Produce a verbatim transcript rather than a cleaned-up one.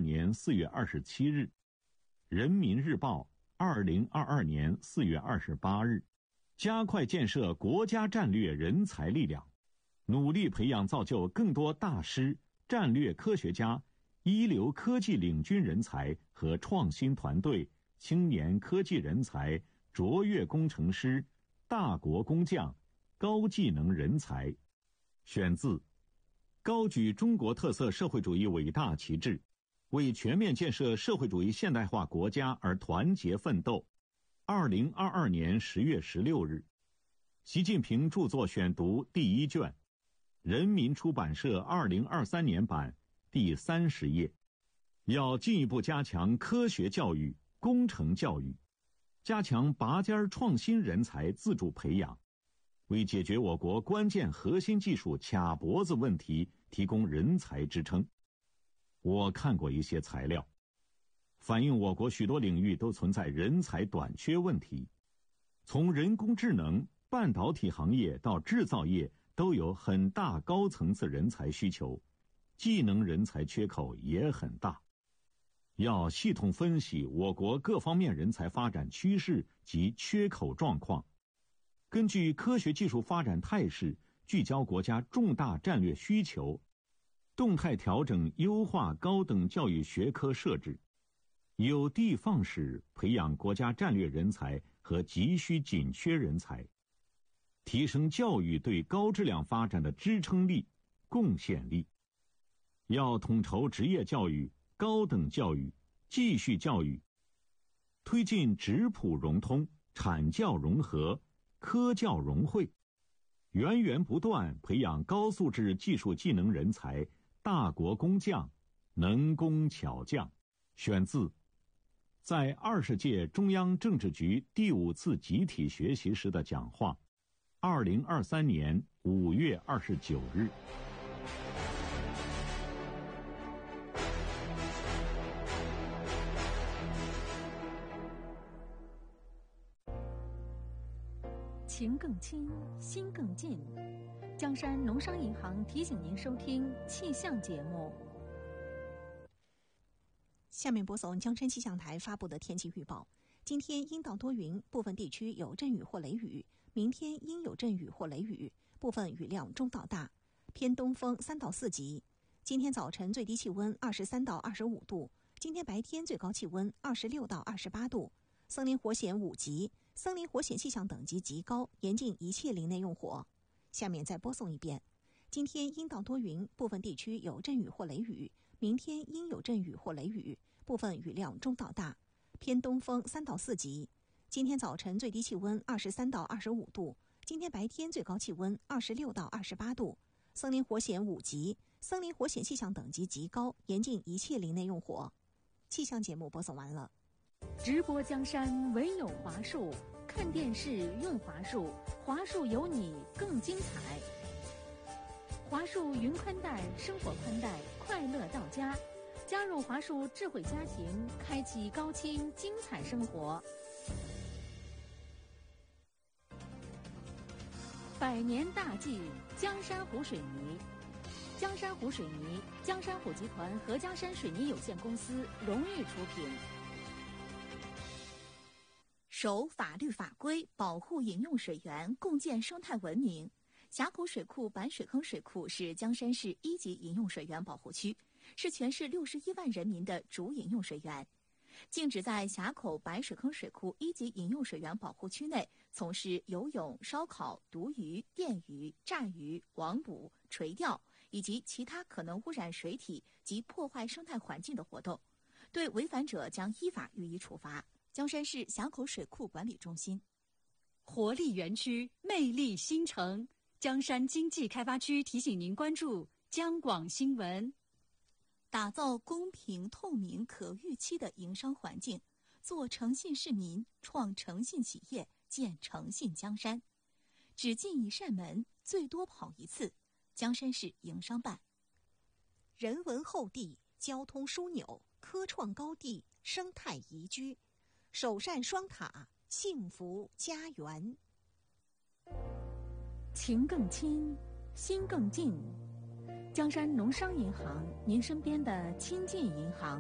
年四月二十七日，人民日报二零二二年四月二十八日，加快建设国家战略人才力量，努力培养造就更多大师、战略科学家、一流科技领军人才和创新团队、青年科技人才、卓越工程师、大国工匠、高技能人才。选自高举中国特色社会主义伟大旗帜，为全面建设社会主义现代化国家而团结奋斗。二零二二年十月十六日，习近平著作选读第一卷，人民出版社二零二三年版第三十页。要进一步加强科学教育、工程教育，加强拔尖创新人才自主培养，为解决我国关键核心技术卡脖子问题提供人才支撑。我看过一些材料，反映我国许多领域都存在人才短缺问题，从人工智能、半导体行业到制造业都有很大高层次人才需求，技能人才缺口也很大。要系统分析我国各方面人才发展趋势及缺口状况，根据科学技术发展态势，聚焦国家重大战略需求，动态调整优化高等教育学科设置，有的放矢培养国家战略人才和急需紧缺人才，提升教育对高质量发展的支撑力、贡献力。要统筹职业教育、高等教育、继续教育，推进职普融通、产教融合、科教融汇，源源不断培养高素质技术技能人才、大国工匠、能工巧匠。选自在二十届中央政治局第五次集体学习时的讲话，二零二三年五月二十九日。 情更亲，心更近。江山农商银行提醒您收听气象节目。 下面播送江山气象台发布的天气预报。今天阴到多云，部分地区有阵雨或雷雨；明天阴有阵雨或雷雨，部分雨量中到大，偏东风三到四级。今天早晨最低气温二十三到二十五度，今天白天最高气温二十六到二十八度。森林火险五级，森林火险气象等级极高，严禁一切林内用火。下面再播送一遍。今天阴到多云，部分地区有阵雨或雷雨；明天阴有阵雨或雷雨，部分雨量中到大，偏东风三到四级。今天早晨最低气温二十三到二十五度，今天白天最高气温二十六到二十八度。森林火险五级，森林火险气象等级极高，严禁一切林内用火。气象节目播送完了。 直播江山唯有华数，看电视用华数，华数有你更精彩。华数云宽带，生活宽带，快乐到家。加入华数智慧家庭，开启高清精彩生活。百年大计，江山湖水泥。江山湖水泥，江山湖集团和江山水泥有限公司荣誉出品。 守法律法规，保护饮用水源，共建生态文明。峡口水库白水坑水库是江山市一级饮用水源保护区，是全市六十一万人民的主饮用水源。禁止在峡口白水坑水库一级饮用水源保护区内从事游泳、烧烤、毒鱼、电鱼、炸鱼、网捕、垂钓以及其他可能污染水体及破坏生态环境的活动，对违反者将依法予以处罚。江山市峡口水库管理中心。 活力园区，魅力新城。江山经济开发区提醒您关注江广新闻。 打造公平、透明、可预期的营商环境，做诚信市民，创诚信企业，建诚信江山。只进一扇门，最多跑一次。江山市营商办。 人文厚地，交通枢纽，科创高地，生态宜居。首善双塔，幸福家园。 情更亲，心更近。江山农商银行，您身边的亲近银行。